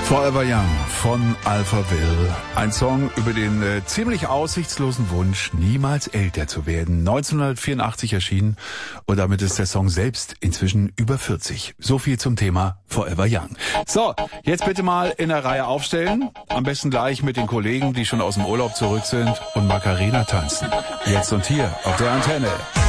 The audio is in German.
Forever Young von Alphaville. Ein Song über den ziemlich aussichtslosen Wunsch, niemals älter zu werden. 1984 erschienen und damit ist der Song selbst inzwischen über 40. So viel zum Thema Forever Young. So, jetzt bitte mal in der Reihe aufstellen. Am besten gleich mit den Kollegen, die schon aus dem Urlaub zurück sind und Macarena tanzen. Jetzt und hier auf der Antenne.